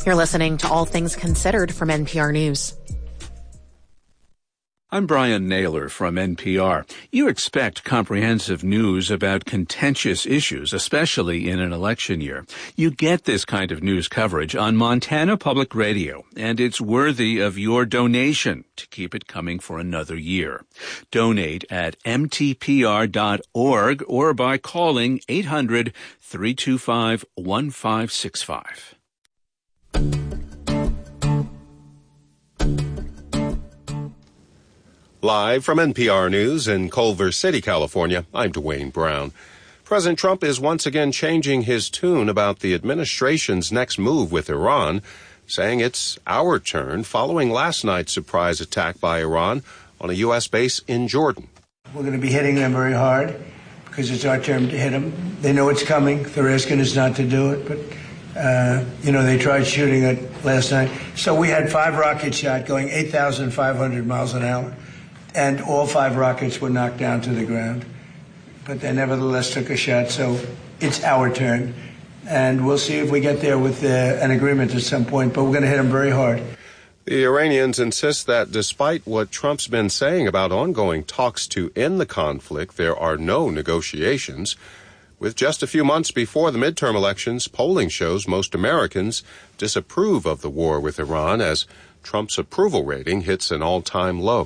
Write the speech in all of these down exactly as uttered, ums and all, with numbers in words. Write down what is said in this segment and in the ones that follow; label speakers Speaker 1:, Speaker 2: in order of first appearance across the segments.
Speaker 1: You're listening to All Things Considered from N P R News.
Speaker 2: I'm Brian Naylor from N P R. You expect comprehensive news about contentious issues, especially in an election year. You get this kind of news coverage on Montana Public Radio, and it's worthy of your donation to keep it coming for another year. Donate at m t p r dot org or by calling eight hundred, three two five, one five six five.
Speaker 3: Live from N P R News in Culver City, California, I'm Dwayne Brown. President Trump is once again changing his tune about the administration's next move with Iran, saying it's our turn following last night's surprise attack by Iran on a U S base in Jordan.
Speaker 4: We're going to be hitting them very hard because it's our turn to hit them. They know it's coming. They're asking us not to do it, but, uh, you know, they tried shooting it last night. So we had five rockets shot going eight thousand five hundred miles an hour. And all five rockets were knocked down to the ground. But they nevertheless took a shot, so it's our turn. And we'll see if we get there with uh, an agreement at some point, but we're going to hit them very hard.
Speaker 3: The Iranians insist that despite what Trump's been saying about ongoing talks to end the conflict, there are no negotiations. With just a few months before the midterm elections, polling shows most Americans disapprove of the war with Iran as Trump's approval rating hits an all-time low.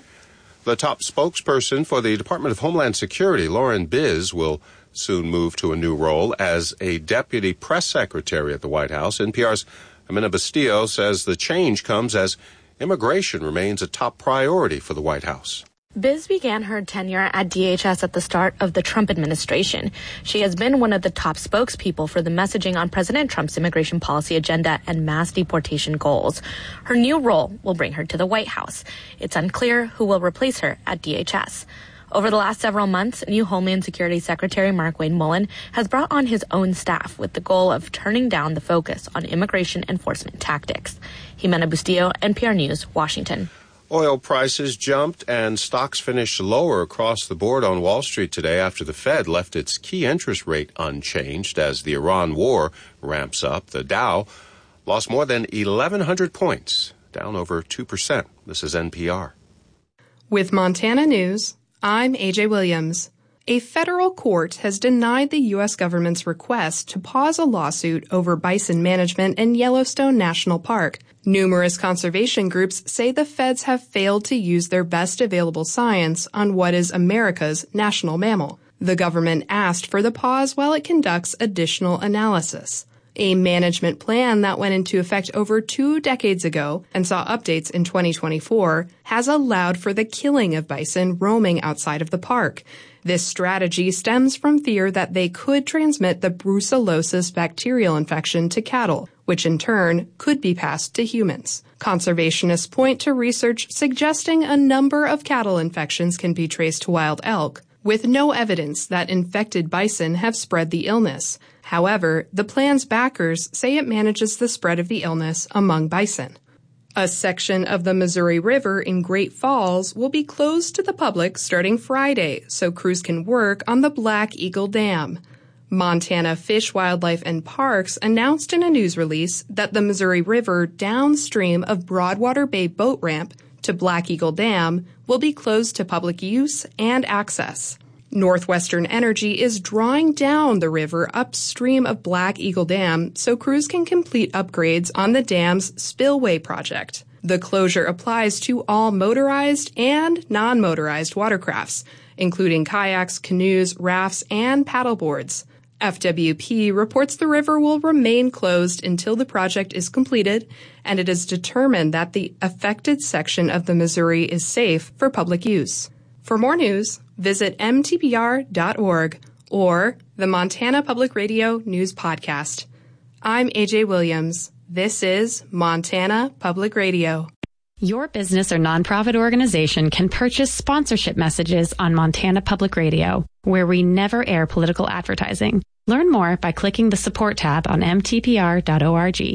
Speaker 3: The top spokesperson for the Department of Homeland Security, Lauren Biz, will soon move to a new role as a deputy press secretary at the White House. N P R's Amina Bastillo says the change comes as immigration remains a top priority for the White House.
Speaker 5: Biz began her tenure at D H S at the start of the Trump administration. She has been one of the top spokespeople for the messaging on President Trump's immigration policy agenda and mass deportation goals. Her new role will bring her to the White House. It's unclear who will replace her at D H S. Over the last several months, new Homeland Security Secretary Markwayne Mullin has brought on his own staff with the goal of turning down the focus on immigration enforcement tactics. Jimena Bustillo, N P R News, Washington.
Speaker 3: Oil prices jumped and stocks finished lower across the board on Wall Street today after the Fed left its key interest rate unchanged as the Iran war ramps up. The Dow lost more than eleven hundred points, down over two percent. This is N P R.
Speaker 6: With Montana News, I'm A J Williams. A federal court has denied the U S government's request to pause a lawsuit over bison management in Yellowstone National Park. Numerous conservation groups say the feds have failed to use their best available science on what is America's national mammal. The government asked for the pause while it conducts additional analysis. A management plan that went into effect over two decades ago and saw updates in twenty twenty-four has allowed for the killing of bison roaming outside of the park. This strategy stems from fear that they could transmit the brucellosis bacterial infection to cattle, which in turn could be passed to humans. Conservationists point to research suggesting a number of cattle infections can be traced to wild elk, with no evidence that infected bison have spread the illness. However, the plan's backers say it manages the spread of the illness among bison. A section of the Missouri River in Great Falls will be closed to the public starting Friday so crews can work on the Black Eagle Dam. Montana Fish, Wildlife, and Parks announced in a news release that the Missouri River downstream of Broadwater Bay Boat Ramp to Black Eagle Dam will be closed to public use and access. Northwestern Energy is drawing down the river upstream of Black Eagle Dam so crews can complete upgrades on the dam's spillway project. The closure applies to all motorized and non-motorized watercrafts, including kayaks, canoes, rafts, and paddleboards. F W P reports the river will remain closed until the project is completed, and it is determined that the affected section of the Missouri is safe for public use. For more news, visit m t p r dot org or the Montana Public Radio News Podcast. I'm A J Williams. This is Montana Public Radio.
Speaker 7: Your business or nonprofit organization can purchase sponsorship messages on Montana Public Radio, where we never air political advertising. Learn more by clicking the support tab on m t p r dot org.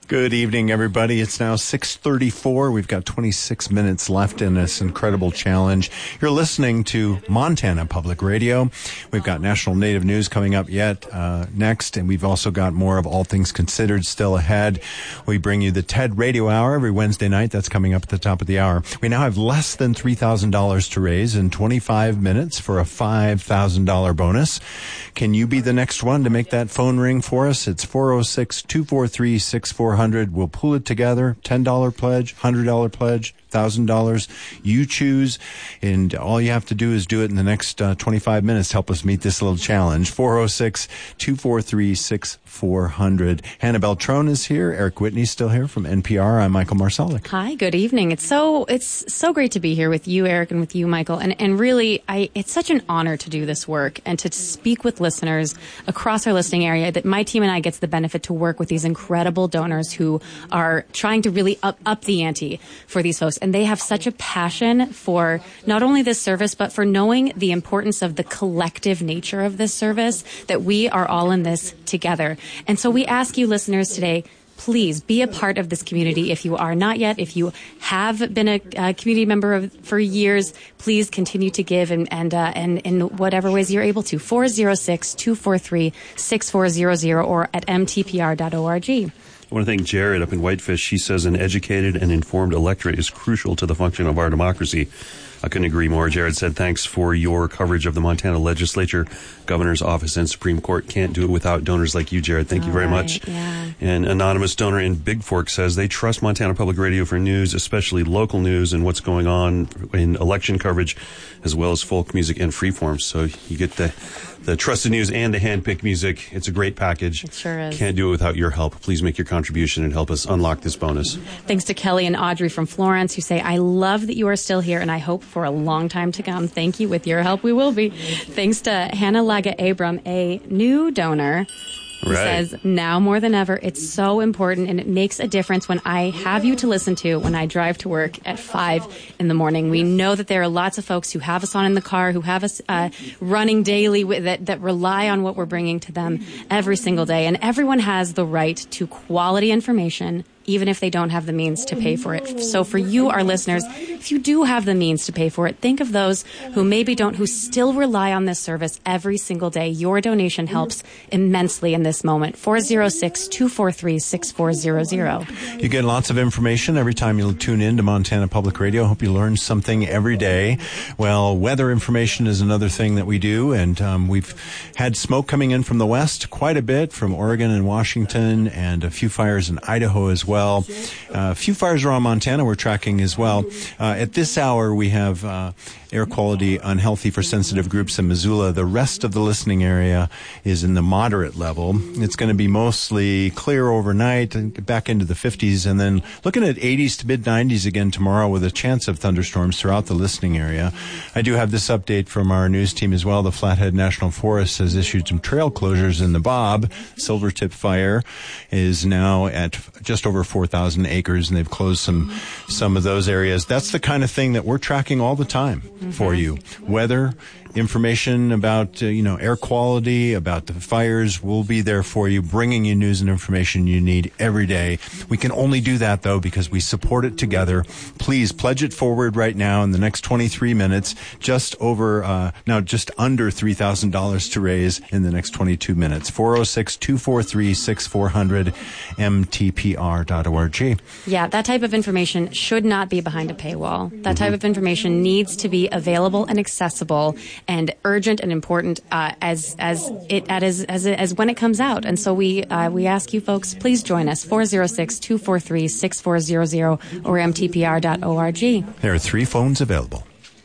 Speaker 8: Good evening, everybody. It's now six thirty-four. We've got twenty-six minutes left in this incredible challenge. You're listening to Montana Public Radio. We've got National Native News coming up yet uh, next, and we've also got more of All Things Considered still ahead. We bring you the TED Radio Hour every Wednesday night. That's coming up at the top of the hour. We now have less than three thousand dollars to raise in twenty-five minutes for a five thousand dollars bonus. Can you be the next one to make that phone ring for us? It's four oh six, two four three, six four zero zero. We'll pull it together. ten dollars pledge, one hundred dollars pledge, one thousand dollars. You choose, and all you have to do is do it in the next uh, twenty-five minutes to help us meet this little challenge. four oh six, two four three, six four zero zero. Hannah Beltrone is here. Eric Whitney's still here from N P R. I'm Michael Marsalek.
Speaker 7: Hi, good evening. It's so it's so great to be here with you, Eric, and with you, Michael. And and really, I it's such an honor to do this work and to speak with listeners across our listening area. That my team and I gets the benefit to work with these incredible donors who are trying to really up up the ante for these folks. And they have such a passion for not only this service, but for knowing the importance of the collective nature of this service, that we are all in this together. And so we ask you listeners today, please be a part of this community. If you are not yet, if you have been a, a community member of, for years, please continue to give and, and, uh, and in whatever ways you're able to. four oh six, two four three, six four zero zero or at m t p r dot org.
Speaker 9: I want to thank Jared up in Whitefish. She says an educated and informed electorate is crucial to the function of our democracy. I couldn't agree more. Jared said, thanks for your coverage of the Montana legislature, governor's office, and Supreme Court. Can't do it without donors like you, Jared. Thank All you very right, much.
Speaker 7: Yeah.
Speaker 9: An anonymous donor in Big Fork says they trust Montana Public Radio for news, especially local news and what's going on in election coverage, as well as folk music and freeform. So you get the the trusted news and the hand-picked music. It's a great package.
Speaker 7: It sure is.
Speaker 9: Can't do it without your help. Please make your contribution and help us unlock this bonus.
Speaker 7: Thanks to Kelly and Audrey from Florence, who say, I love that you are still here, and I hope for a long time to come. Thank you. With your help, we will be. Thanks to Hannah Laga Abram, a new donor, who
Speaker 9: Right.
Speaker 7: says, now more than ever, it's so important, and it makes a difference when I have you to listen to when I drive to work at five in the morning. We know that there are lots of folks who have us on in the car, who have us uh, running daily, with, that, that rely on what we're bringing to them every single day. And everyone has the right to quality information, even if they don't have the means to pay for it. So for you, our listeners, if you do have the means to pay for it, think of those who maybe don't, who still rely on this service every single day. Your donation helps immensely in this moment. four oh six, two four three, six four zero zero.
Speaker 8: You get lots of information every time you tune in to Montana Public Radio. Hope you learn something every day. Well, weather information is another thing that we do, and um, we've had smoke coming in from the west quite a bit, from Oregon and Washington, and a few fires in Idaho as well. Uh, a few fires around Montana we're tracking as well. Uh, at this hour, we have uh, air quality unhealthy for sensitive groups in Missoula. The rest of the listening area is in the moderate level. It's going to be mostly clear overnight and get back into the fifties, and then looking at eighties to mid nineties again tomorrow with a chance of thunderstorms throughout the listening area. I do have this update from our news team as well. The Flathead National Forest has issued some trail closures in the Bob. Silvertip Fire is now at just over four thousand acres, and they've closed some some of those areas. That's the kind of thing that we're tracking all the time mm-hmm. for you. Weather, information about, uh, you know, air quality, about the fires. We'll be there for you, bringing you news and information you need every day. We can only do that, though, because we support it together. Please pledge it forward right now in the next twenty-three minutes, just over, uh, now just under three thousand dollars to raise in the next twenty-two minutes. four oh six, two four three, six four zero zero, m t p r dot org.
Speaker 7: Yeah, that type of information should not be behind a paywall. That type mm-hmm. of information needs to be available and accessible and urgent and important uh, as as it as as as when it comes out. And so we uh, we ask you folks, please join us. four oh six, two four three, six four zero zero or m t p r dot org.
Speaker 8: There are three phones available.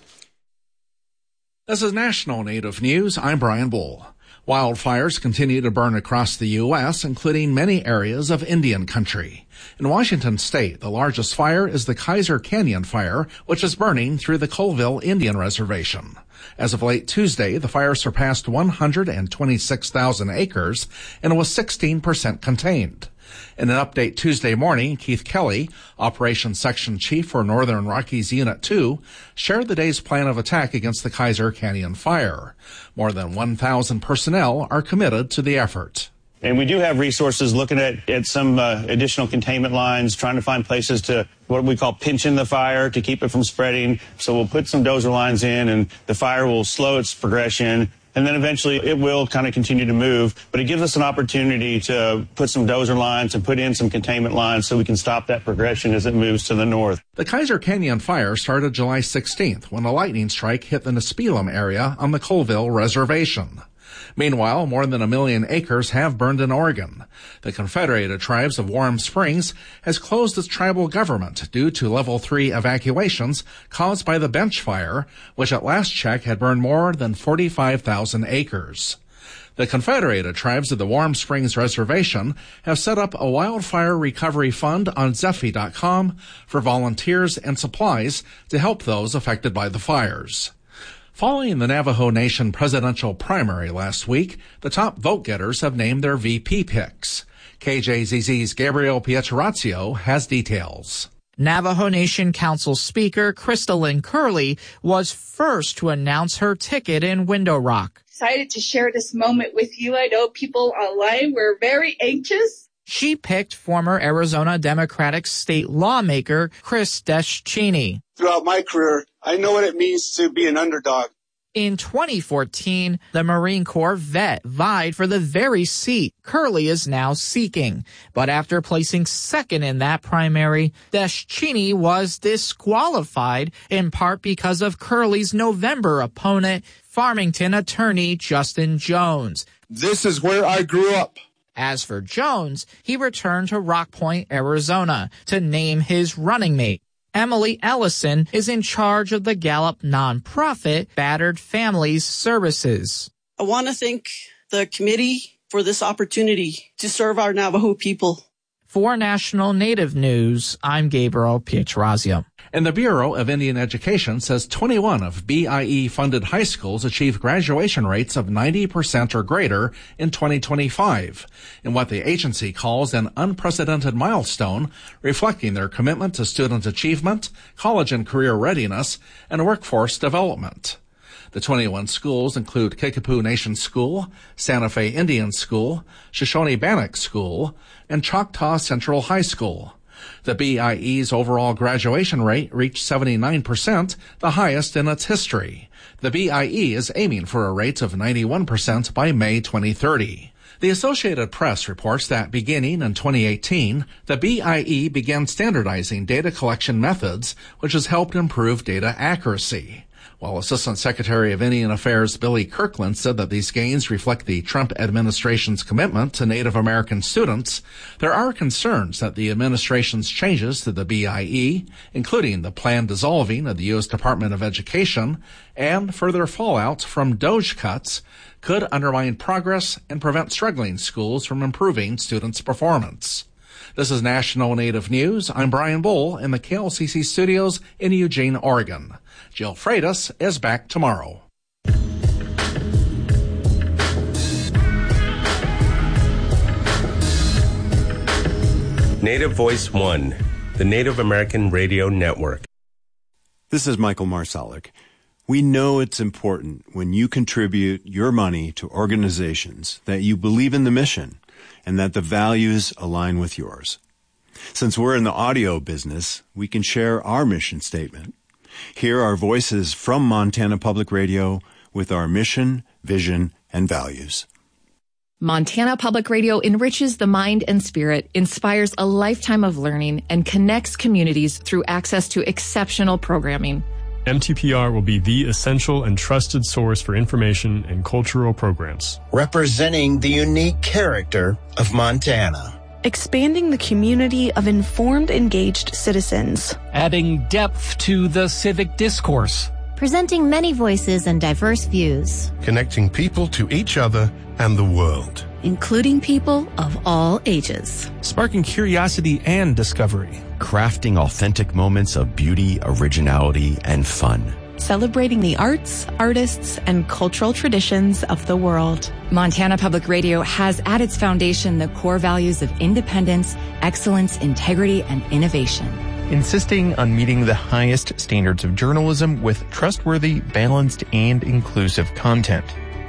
Speaker 10: This is National Native News. I'm Brian Bull. Wildfires continue to burn across the U S, including many areas of Indian country. In Washington state, the largest fire is the Kaiser Canyon Fire, which is burning through the Colville Indian Reservation. As of late Tuesday, the fire surpassed one hundred twenty-six thousand acres and was sixteen percent contained. In an update Tuesday morning, Keith Kelly, Operations Section Chief for Northern Rockies Unit two, shared the day's plan of attack against the Kaiser Canyon Fire. More than one thousand personnel are committed to the effort.
Speaker 11: And we do have resources looking at, at some uh, additional containment lines, trying to find places to what we call pinching the fire to keep it from spreading. So we'll put some dozer lines in and the fire will slow its progression. And then eventually it will kind of continue to move. But it gives us an opportunity to put some dozer lines and put in some containment lines so we can stop that progression as it moves to the north.
Speaker 10: The Kaiser Canyon fire started July sixteenth when a lightning strike hit the Nispelum area on the Colville Reservation. Meanwhile, more than a million acres have burned in Oregon. The Confederated Tribes of Warm Springs has closed its tribal government due to level three evacuations caused by the Bench Fire, which at last check had burned more than forty-five thousand acres. The Confederated Tribes of the Warm Springs Reservation have set up a wildfire recovery fund on Zephy dot com for volunteers and supplies to help those affected by the fires. Following the Navajo Nation presidential primary last week, the top vote-getters have named their V P picks. K J Z Z's Gabriel Pietrorazio has details.
Speaker 12: Navajo Nation Council Speaker Crystalline Curley was first to announce her ticket in Window Rock.
Speaker 13: Excited to share this moment with you. I know people online were very anxious.
Speaker 12: She picked former Arizona Democratic state lawmaker Chris Deschini.
Speaker 14: Throughout my career, I know what it means to be an underdog.
Speaker 12: In twenty fourteen, the Marine Corps vet vied for the very seat Curley is now seeking. But after placing second in that primary, Deschini was disqualified in part because of Curley's November opponent, Farmington attorney Justin Jones.
Speaker 14: This is where I grew up.
Speaker 12: As for Jones, he returned to Rock Point, Arizona, to name his running mate. Emily Ellison is in charge of the Gallup nonprofit Battered Families Services.
Speaker 15: I want to thank the committee for this opportunity to serve our Navajo people.
Speaker 12: For National Native News, I'm Gabriel Pietrorazio.
Speaker 10: And the Bureau of Indian Education says twenty-one of B I E-funded high schools achieved graduation rates of ninety percent or greater in twenty twenty-five, in what the agency calls an unprecedented milestone, reflecting their commitment to student achievement, college and career readiness, and workforce development. The twenty-one schools include Kickapoo Nation School, Santa Fe Indian School, Shoshone Bannock School, and Choctaw Central High School. The B I E's overall graduation rate reached seventy-nine percent, the highest in its history. The B I E is aiming for a rate of ninety-one percent by May twenty thirty. The Associated Press reports that beginning in twenty eighteen, the B I E began standardizing data collection methods, which has helped improve data accuracy. While Assistant Secretary of Indian Affairs Billy Kirkland said that these gains reflect the Trump administration's commitment to Native American students, there are concerns that the administration's changes to the B I E, including the planned dissolving of the U S Department of Education and further fallout from DOGE cuts, could undermine progress and prevent struggling schools from improving students' performance. This is National Native News. I'm Brian Bull in the K L C C studios in Eugene, Oregon. Jill Freitas is back tomorrow.
Speaker 16: Native Voice One, the Native American Radio Network.
Speaker 8: This is Michael Marsalic. We know it's important when you contribute your money to organizations that you believe in the mission and that the values align with yours. Since we're in the audio business, we can share our mission statement. Here are voices from Montana Public Radio with our mission, vision, and values.
Speaker 17: Montana Public Radio enriches the mind and spirit, inspires a lifetime of learning, and connects communities through access to exceptional programming.
Speaker 18: M T P R will be the essential and trusted source for information and cultural programs.
Speaker 19: Representing the unique character of Montana.
Speaker 20: Expanding the community of informed, engaged citizens.
Speaker 21: Adding depth to the civic discourse.
Speaker 22: Presenting many voices and diverse views.
Speaker 23: Connecting people to each other and the world.
Speaker 24: Including people of all ages.
Speaker 25: Sparking curiosity and discovery.
Speaker 26: Crafting authentic moments of beauty, originality, and fun.
Speaker 20: Celebrating the arts, artists, and cultural traditions of the world.
Speaker 17: Montana Public Radio has at its foundation the core values of independence, excellence, integrity, and innovation.
Speaker 27: Insisting on meeting the highest standards of journalism with trustworthy, balanced, and inclusive content.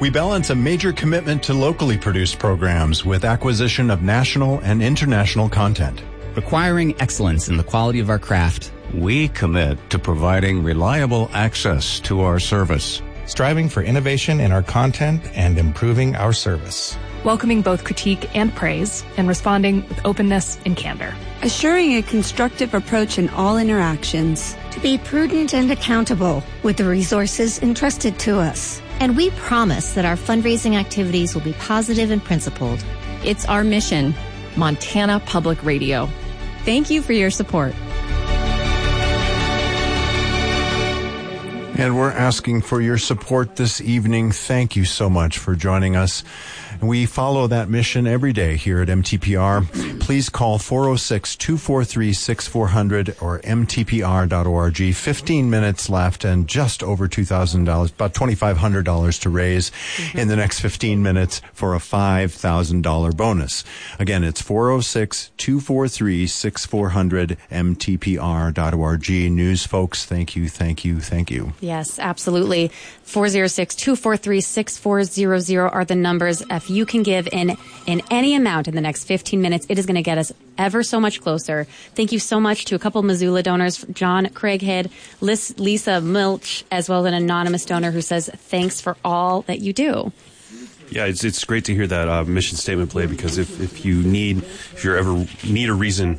Speaker 8: We balance a major commitment to locally produced programs with acquisition of national and international content.
Speaker 1: Requiring excellence in the quality of our craft,
Speaker 2: we commit to providing reliable access to our service.
Speaker 3: Striving for innovation in our content and improving our service.
Speaker 4: Welcoming both critique and praise and responding with openness and candor.
Speaker 5: Assuring a constructive approach in all interactions.
Speaker 22: To be prudent and accountable with the resources entrusted to us. And we promise that our fundraising activities will be positive and principled.
Speaker 17: It's our mission, Montana Public Radio. Thank you for your support.
Speaker 8: And we're asking for your support this evening. Thank you so much for joining us. We follow that mission every day here at M T P R. Please call four oh six, two four three, six four zero zero or m t p r dot org. fifteen minutes left and just over two thousand dollars, about twenty-five hundred dollars to raise mm-hmm. in the next fifteen minutes for a five thousand dollars bonus. Again, it's four oh six, two four three, six four zero zero, m t p r dot org. News folks, thank you, thank you, thank you.
Speaker 7: Yes, absolutely. four oh six, two four three, six four zero zero are the numbers. If you can give in in any amount in the next fifteen minutes, it is going to get us ever so much closer. Thank you so much to a couple Missoula donors, John Craighead, Lisa Milch, as well as an anonymous donor who says, thanks for all that you do.
Speaker 6: Yeah, it's it's great to hear that uh, mission statement play, because if, if you need, if you ever need a reason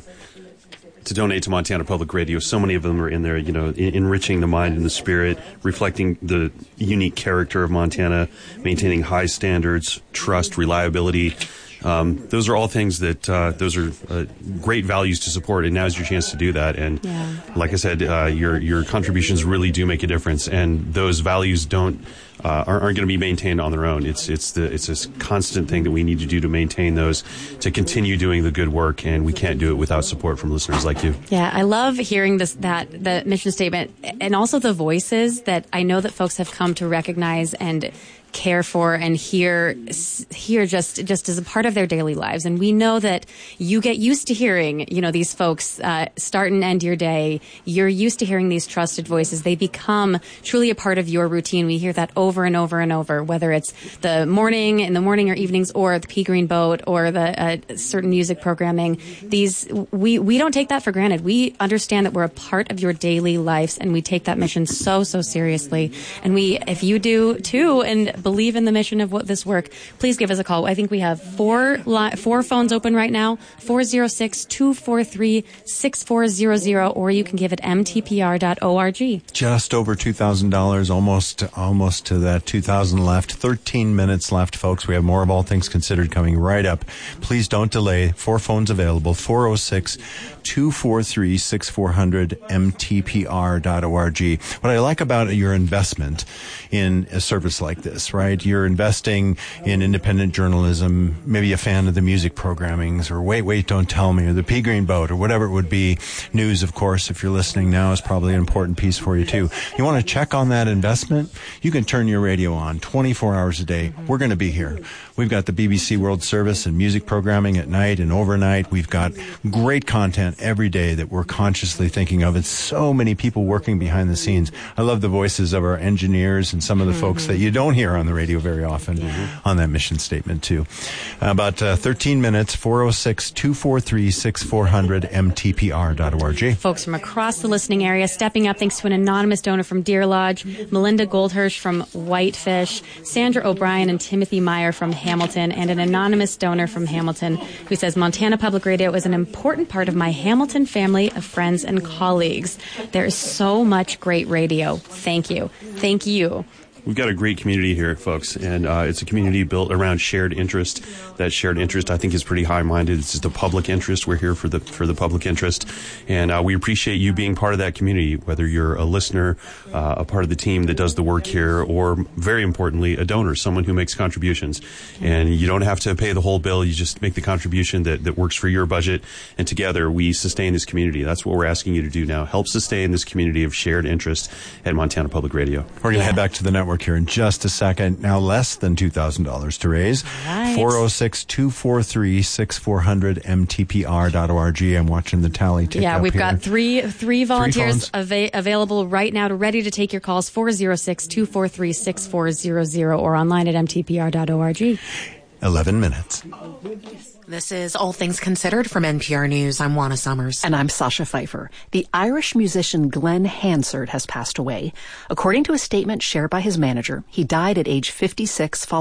Speaker 6: to donate to Montana Public Radio, so many of them are in there, you know, en- enriching the mind and the spirit, reflecting the unique character of Montana, maintaining high standards, trust, reliability. Um, those are all things that, uh, those are uh, great values to support, and now's your chance to do that. And yeah. like I said, uh, your your contributions really do make a difference, and those values don't uh, aren't, aren't going to be maintained on their own. It's it's the it's this constant thing that we need to do to maintain those, to continue doing the good work, and we can't do it without support from listeners like you.
Speaker 7: Yeah, I love hearing this that the mission statement, and also the voices that I know that folks have come to recognize and care for and hear hear just just as a part of their daily lives. And we know that you get used to hearing, you know, these folks uh, start and end your day. You're used to hearing these trusted voices. They become truly a part of your routine. We hear that over and over and over, whether it's the morning, in the morning or evenings, or the Pea Green Boat, or the uh, certain music programming. These we we don't take that for granted. We understand that we're a part of your daily lives, and we take that mission so so seriously. And we, if you do too, and believe in the mission of what this work, please give us a call. I think we have four li- four phones open right now, four oh six, two four three, six four zero zero, or you can give it m t p r dot org.
Speaker 8: Just over two thousand dollars, almost almost to that two thousand dollars left. thirteen minutes left, folks. We have more of All Things Considered coming right up. Please don't delay. Four phones available, four oh six, two four three, six four zero zero, m t p r dot org. What I like about your investment in a service like this, right? You're investing in independent journalism, maybe a fan of the music programmings, or Wait, Wait, Don't Tell Me, or the Pea Green Boat, or whatever it would be. News, of course, if you're listening now, is probably an important piece for you too. You want to check on that investment? You can turn your radio on twenty-four hours a day. We're going to be here. We've got the B B C World Service and music programming at night and overnight. We've got great content every day that we're consciously thinking of. It's so many people working behind the scenes. I love the voices of our engineers and some of the mm-hmm. folks that you don't hear on the radio very often mm-hmm. on that mission statement too. Uh, about uh, thirteen minutes, four oh six, two four three, six four zero zero, m t p r dot org.
Speaker 7: Folks from across the listening area stepping up thanks to an anonymous donor from Deer Lodge, Melinda Goldhirsch from Whitefish, Sandra O'Brien and Timothy Meyer from Hamilton, and an anonymous donor from Hamilton who says Montana Public Radio is an important part of my Hamilton family of friends and colleagues. There is so much great radio. Thank you. Thank you.
Speaker 6: We've got a great community here, folks, and uh, it's a community built around shared interest. That shared interest, I think, is pretty high-minded. It's the public interest. We're here for the for the public interest, and uh, we appreciate you being part of that community, whether you're a listener, uh, a part of the team that does the work here, or, very importantly, a donor, someone who makes contributions. And you don't have to pay the whole bill. You just make the contribution that, that works for your budget, and together we sustain this community. That's what we're asking you to do now. Help sustain this community of shared interest at Montana Public Radio.
Speaker 8: We're going to yeah. head back to the network Network here in just a second. Now less than two thousand dollars to raise.
Speaker 7: Right.
Speaker 8: four oh six, two four three, six four zero zero, M T P R dot org. I'm watching the tally tick
Speaker 7: Yeah,
Speaker 8: up
Speaker 7: we've
Speaker 8: here.
Speaker 7: got three three volunteers
Speaker 8: Three
Speaker 7: ava- available right now to ready to take your calls, four oh six, two four three, six four zero zero or online at M T P R dot org.
Speaker 8: eleven minutes.
Speaker 9: This is All Things Considered from N P R News. I'm Juana Summers.
Speaker 10: And I'm Sasha Pfeiffer. The Irish musician Glenn Hansard has passed away. According to a statement shared by his manager, he died at age fifty-six following